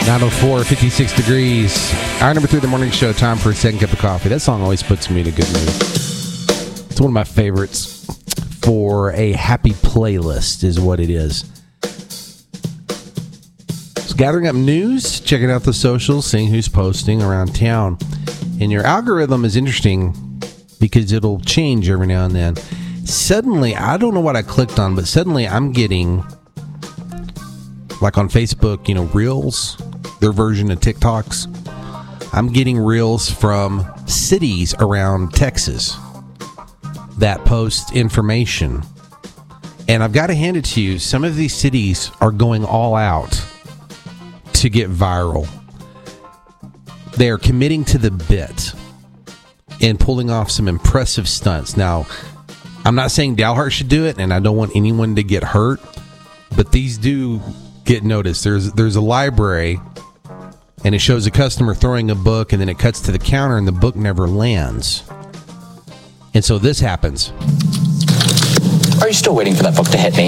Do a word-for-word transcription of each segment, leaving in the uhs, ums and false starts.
nine oh four, fifty-six degrees. Hour number three of the morning show. Time for a second cup of coffee. That song always puts me in a good mood. It's one of my favorites for a happy playlist is what it is. So gathering up news, checking out the socials, seeing who's posting around town. And your algorithm is interesting because it'll change every now and then. Suddenly, I don't know what I clicked on, but suddenly I'm getting, like on Facebook, you know, Reels, their version of TikToks. I'm getting Reels from cities around Texas that post information. And I've got to hand it to you, some of these cities are going all out to get viral. They are committing to the bit and pulling off some impressive stunts. Now, I'm not saying Dalhart should do it, and I don't want anyone to get hurt, but these do get noticed. There's there's a library, and it shows a customer throwing a book, and then it cuts to the counter, and the book never lands. And so this happens. Are you still waiting for that book to hit me?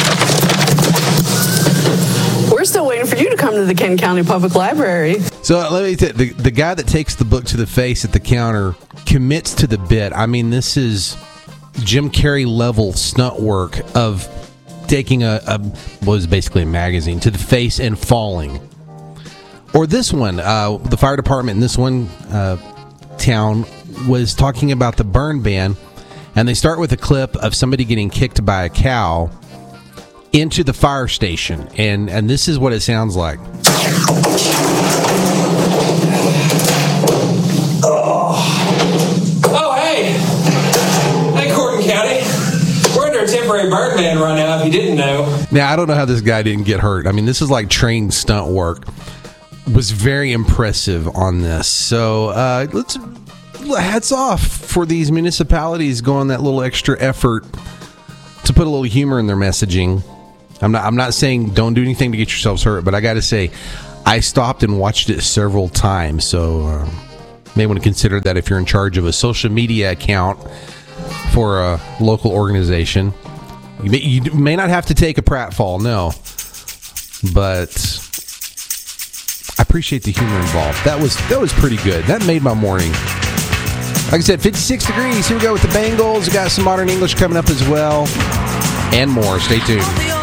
We're still waiting for you to come to the Kent County Public Library. So let me tell you, the, the guy that takes the book to the face at the counter commits to the bit. I mean, this is Jim Carrey level stunt work of taking a, a what was basically a magazine to the face and falling. Or this one, uh, the fire department in this one uh, town was talking about the burn ban, and they start with a clip of somebody getting kicked by a cow into the fire station, and and this is what it sounds like. Oh, oh hey, hey, Gordon County, we're under a temporary burn ban right now. If you didn't know. Now I don't know how this guy didn't get hurt. I mean, this is like trained stunt work. Was very impressive on this. So uh, let's hats off for these municipalities going that little extra effort to put a little humor in their messaging. I'm not I'm not saying don't do anything to get yourselves hurt, but I got to say, I stopped and watched it several times. So uh, you may want to consider that if you're in charge of a social media account for a local organization. You may, you may not have to take a pratfall, no, but I appreciate the humor involved. That was that was pretty good. That made my morning. Like I said, fifty-six degrees. Here we go with the Bengals. We got some modern English coming up as well, and more. Stay tuned.